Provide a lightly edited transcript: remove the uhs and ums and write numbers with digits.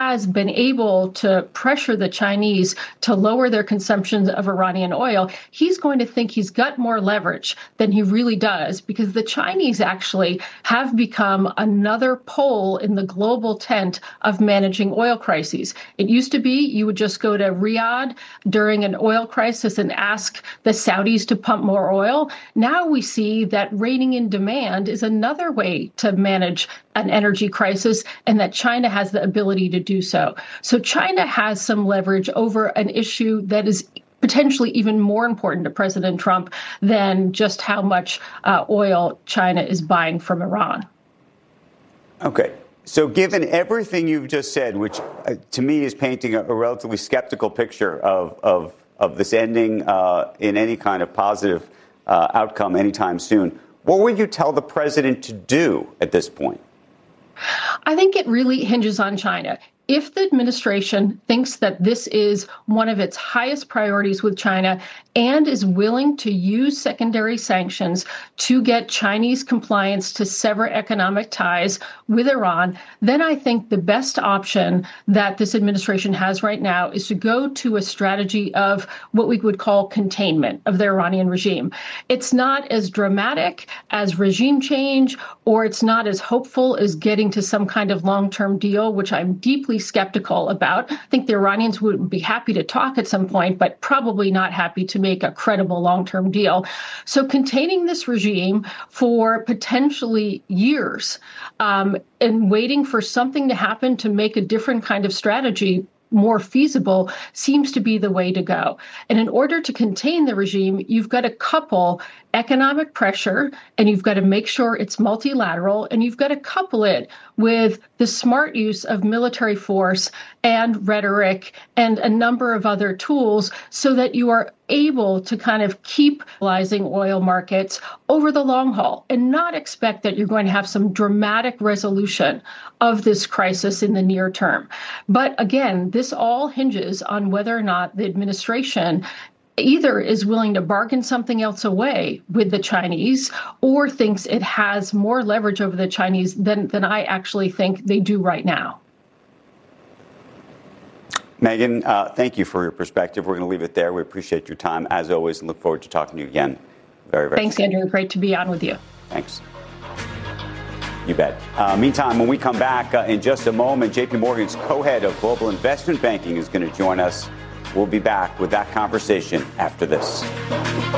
has been able to pressure the Chinese to lower their consumption of Iranian oil, he's going to think he's got more leverage than he really does, because the Chinese actually have become another pole in the global tent of managing oil crises. It used to be you would just go to Riyadh during an oil crisis and ask the Saudis to pump more oil. Now we see that reining in demand is another way to manage an energy crisis, and that China has the ability to do so. So China has some leverage over an issue that is potentially even more important to President Trump than just how much oil China is buying from Iran. Okay. So given everything you've just said, which to me is painting a relatively skeptical picture of this ending in any kind of positive outcome anytime soon, what would you tell the president to do at this point? I think it really hinges on China. If the administration thinks that this is one of its highest priorities with China and is willing to use secondary sanctions to get Chinese compliance to sever economic ties with Iran, then I think the best option that this administration has right now is to go to a strategy of what we would call containment of the Iranian regime. It's not as dramatic as regime change, or it's not as hopeful as getting to some kind of long-term deal, which I'm deeply skeptical about. I think the Iranians would be happy to talk at some point, but probably not happy to make a credible long-term deal. So containing this regime for potentially years and waiting for something to happen to make a different kind of strategy more feasible seems to be the way to go. And in order to contain the regime, you've got to couple economic pressure, and you've got to make sure it's multilateral, and you've got to couple it with the smart use of military force and rhetoric and a number of other tools so that you are able to kind of keep stabilizing oil markets over the long haul and not expect that you're going to have some dramatic resolution of this crisis in the near term. But again, this all hinges on whether or not the administration either is willing to bargain something else away with the Chinese or thinks it has more leverage over the Chinese than I actually think they do right now. Megan, thank you for your perspective. We're going to leave it there. We appreciate your time, as always, and look forward to talking to you again very Thanks, soon. Andrew. Great to be on with you. Thanks. You bet. Meantime, when we come back in just a moment, JP Morgan's co-head of global investment banking is going to join us. We'll be back with that conversation after this.